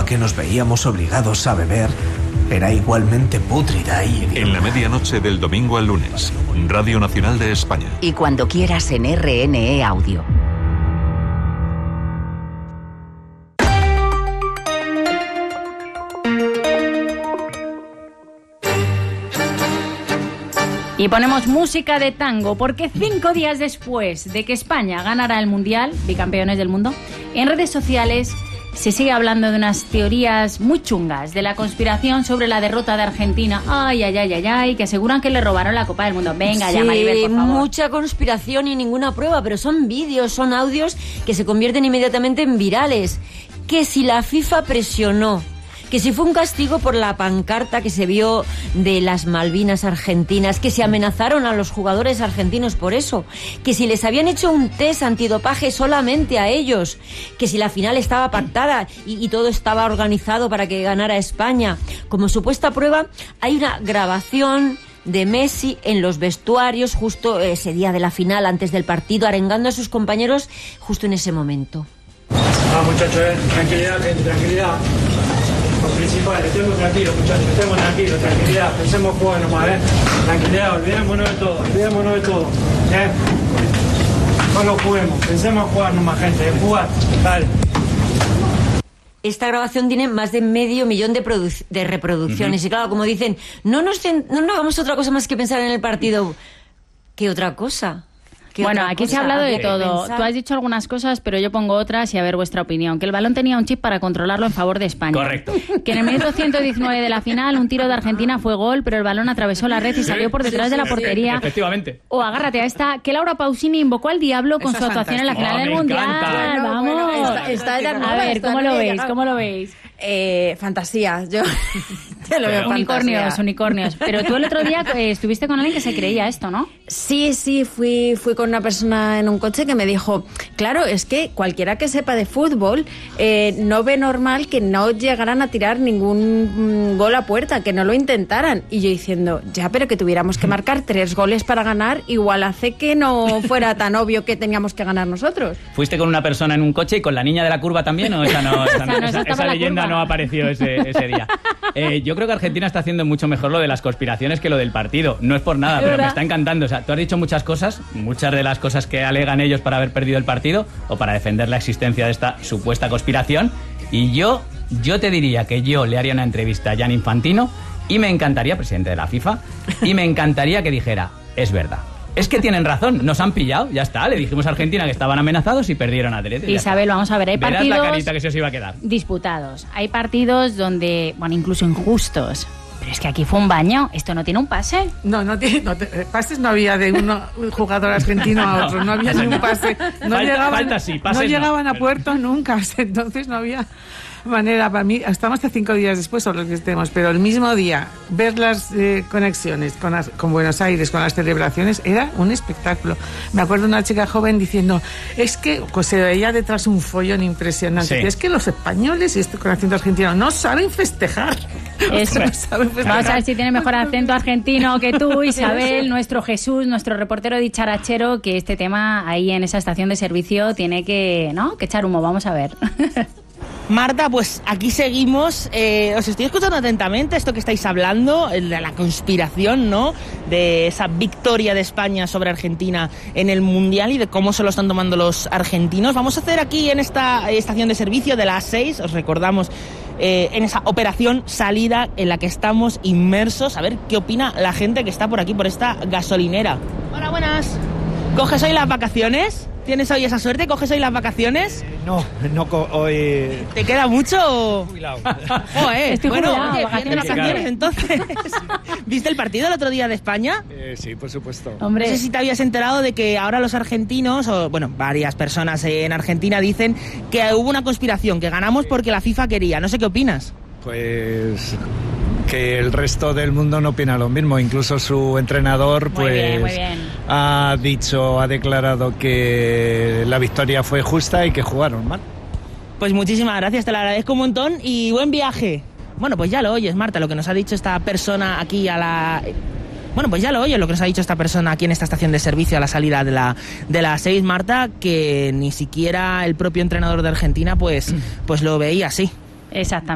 agua que nos veíamos obligados a beber era igualmente pútrida y hedionda. En la medianoche del domingo al lunes, Radio Nacional de España. Y cuando quieras en RNE Audio. Y ponemos música de tango, porque 5 días después de que España ganara el Mundial, bicampeones del mundo, en redes sociales se sigue hablando de unas teorías muy chungas de la conspiración sobre la derrota de Argentina. Ay, que aseguran que le robaron la Copa del Mundo. Venga, sí, ya, Maribel, por favor. Mucha conspiración y ninguna prueba, pero son vídeos, son audios que se convierten inmediatamente en virales. Que si la FIFA presionó, que si fue un castigo por la pancarta que se vio de las Malvinas argentinas, que se amenazaron a los jugadores argentinos por eso, que si les habían hecho un test antidopaje solamente a ellos, que si la final estaba pactada y todo estaba organizado para que ganara España. Como supuesta prueba, hay una grabación de Messi en los vestuarios justo ese día de la final, antes del partido, arengando a sus compañeros justo en ese momento. Muchachos, tranquilidad, gente, tranquilidad. Lo principal, estemos tranquilos, muchachos, estemos tranquilos, tranquilidad, pensemos jugar nomás, tranquilidad, olvidémonos de todo, solo juguemos, pensemos jugar nomás, gente, jugar, dale. Esta grabación tiene más de 500.000 de reproducciones. Y claro, como dicen, no hagamos otra cosa más que pensar en el partido. ¿Qué otra cosa? Bueno, aquí se ha hablado de todo. Tú has dicho algunas cosas, pero yo pongo otras y a ver vuestra opinión. Que el balón tenía un chip para controlarlo en favor de España. Correcto. Que en el minuto 119 de la final un tiro de Argentina fue gol, pero el balón atravesó la red y salió por detrás de la portería. Efectivamente. O agárrate a esta, que Laura Pausini invocó al diablo con su actuación en la final del Mundial. Vamos. Bueno, está a ver, ¿cómo lo veis? Fantasía, yo te lo veo unicornios. Pero tú el otro día estuviste con alguien que se creía esto, ¿no? Sí, fui con una persona en un coche que me dijo, claro, es que cualquiera que sepa de fútbol no ve normal que no llegaran a tirar ningún gol a puerta, que no lo intentaran. Y yo diciendo, ya, pero que tuviéramos que marcar 3 goles para ganar, igual hace que no fuera tan obvio que teníamos que ganar nosotros. ¿Fuiste con una persona en un coche y con la niña de la curva también? ¿O esa leyenda no apareció ese día? Yo creo que Argentina está haciendo mucho mejor lo de las conspiraciones que lo del partido. No es por nada, pero me está encantando. O sea, tú has dicho muchas cosas, muchas de las cosas que alegan ellos para haber perdido el partido o para defender la existencia de esta supuesta conspiración. Y yo te diría que yo le haría una entrevista a Gianni Infantino y me encantaría, presidente de la FIFA, y me encantaría que dijera, es verdad. Es que tienen razón, nos han pillado, ya está. Le dijimos a Argentina que estaban amenazados y perdieron a Drete. Isabel, vamos a ver, hay partidos... Verás la carita que se os iba a quedar. Disputados. Hay partidos donde, bueno, incluso injustos. Pero es que aquí fue un baño. ¿Esto no tiene un pase? No, pases no había de un jugador argentino a otro. No había ni un pase. No llegaban a puerto nunca. Entonces no había manera. Para mí, estamos hasta 5 días después o lo que estemos, pero el mismo día, ver las conexiones con Buenos Aires, con las celebraciones, era un espectáculo. Me acuerdo de una chica joven diciendo, es que pues, se veía detrás un follón impresionante. Sí. Es que los españoles, y esto con acento argentino, no saben festejar. Eso. Vamos a ver si tiene mejor acento argentino que tú, Isabel, nuestro Jesús, nuestro reportero dicharachero, que este tema ahí en esa estación de servicio tiene que echar humo. Vamos a ver. Marta, pues aquí seguimos. Os estoy escuchando atentamente esto que estáis hablando, de la conspiración, ¿no? De esa victoria de España sobre Argentina en el Mundial y de cómo se lo están tomando los argentinos. Vamos a hacer aquí en esta estación de servicio de las 6, os recordamos, en esa operación salida en la que estamos inmersos. A ver qué opina la gente que está por aquí, por esta gasolinera. Hola, buenas. ¿Coges hoy las vacaciones? ¿Tienes hoy esa suerte? ¿Coges hoy las vacaciones? No, hoy... ¿Te queda mucho? Jubilado. Estoy bueno, jubilado, oye, bien de vacaciones entonces. ¿Viste el partido el otro día de España? Sí, por supuesto. Hombre. No sé si te habías enterado de que ahora los argentinos, o bueno, varias personas en Argentina dicen que hubo una conspiración, que ganamos porque la FIFA quería. No sé qué opinas. Pues... que el resto del mundo no opina lo mismo, incluso su entrenador muy bien. Ha declarado que la victoria fue justa y que jugaron mal. Pues muchísimas gracias, te lo agradezco un montón y buen viaje. Bueno, pues ya lo oyes, Marta, lo que nos ha dicho esta persona aquí Bueno, pues ya lo oyes, lo que nos ha dicho esta persona aquí en esta estación de servicio a la salida de la 6, Marta, que ni siquiera el propio entrenador de Argentina pues lo veía así. Exactamente.